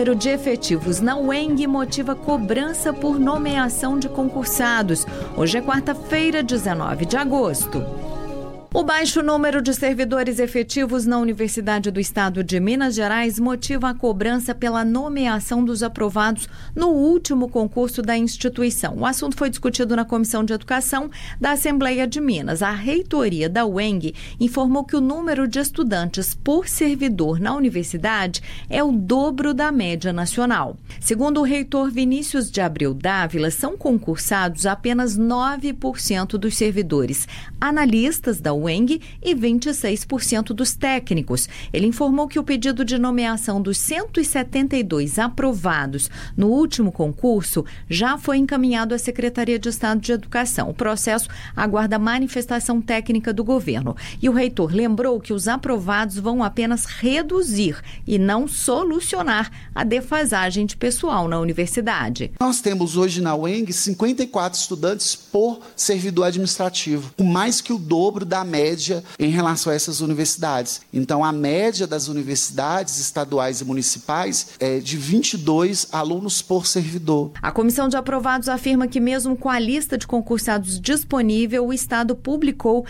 número de efetivos na UENG motiva cobrança por nomeação de concursados. Hoje é quarta-feira, 19 de agosto. O baixo número de servidores efetivos na Universidade do Estado de Minas Gerais motiva a cobrança pela nomeação dos aprovados no último concurso da instituição. O assunto foi discutido na Comissão de Educação da Assembleia de Minas. A reitoria da UENG informou que o número de estudantes por servidor na universidade é o dobro da média nacional. Segundo o reitor Vinícius de Abreu Dávila, são concursados apenas 9% dos servidores analistas da UENG e 26% dos técnicos. Ele informou que o pedido de nomeação dos 172 aprovados no último concurso já foi encaminhado à Secretaria de Estado de Educação. O processo aguarda manifestação técnica do governo. E o reitor lembrou que os aprovados vão apenas reduzir e não solucionar a defasagem de pessoal na universidade. Nós temos hoje na UENG 54 estudantes por servidor administrativo, com mais que o dobro da média em relação a essas universidades. Então, a média das universidades estaduais e municipais é de 22 alunos por servidor. A comissão de aprovados afirma que mesmo com a lista de concursados disponível, o Estado publicou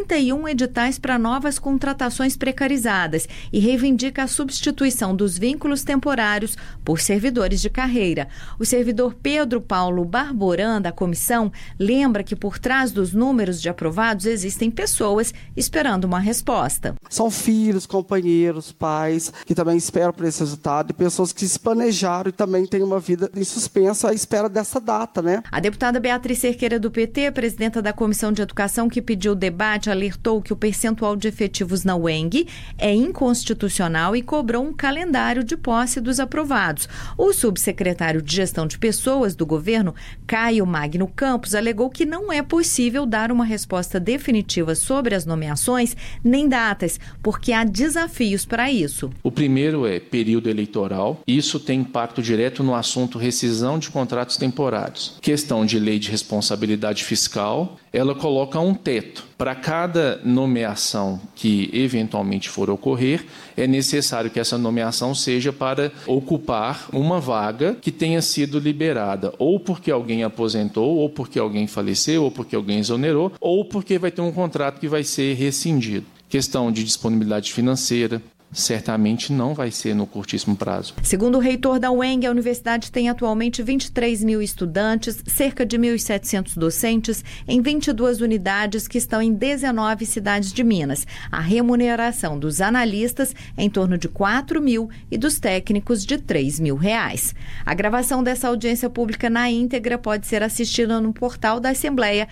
31 editais para novas contratações precarizadas e reivindica a substituição dos vínculos temporários por servidores de carreira. O servidor Pedro Paulo Barboran, da comissão, lembra que por trás dos números de aprovados existem pessoas esperando uma resposta. São filhos, companheiros, pais que também esperam por esse resultado e pessoas que se planejaram e também têm uma vida em suspenso à espera dessa data, né? A deputada Beatriz Cerqueira do PT, presidenta da Comissão de Educação que pediu o debate, alertou que o percentual de efetivos na UENG é inconstitucional e cobrou um calendário de posse dos aprovados. O subsecretário de Gestão de Pessoas do governo, Caio Magno Campos, alegou que não é possível dar uma resposta definitiva sobre as nomeações nem datas, porque há desafios para isso. O primeiro é período eleitoral. Isso tem impacto direto no assunto rescisão de contratos temporários. Questão de lei de responsabilidade fiscal, ela coloca um teto. Para cada nomeação que eventualmente for ocorrer, é necessário que essa nomeação seja para ocupar uma vaga que tenha sido liberada, ou porque alguém aposentou, ou porque alguém faleceu, ou porque alguém exonerou, ou porque vai ter um contrato que vai ser rescindido. Questão de disponibilidade financeira. Certamente não vai ser no curtíssimo prazo. Segundo o reitor da UENG, a universidade tem atualmente 23 mil estudantes, cerca de 1.700 docentes em 22 unidades que estão em 19 cidades de Minas. A remuneração dos analistas é em torno de 4 mil e dos técnicos de 3 mil reais. A gravação dessa audiência pública na íntegra pode ser assistida no portal da Assembleia,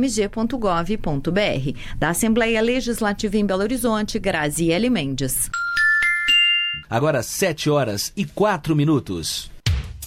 almg.gov.br. Da Assembleia Legislativa em Belo Horizonte, Graziele Mendes. Agora 7 horas e 4 minutos.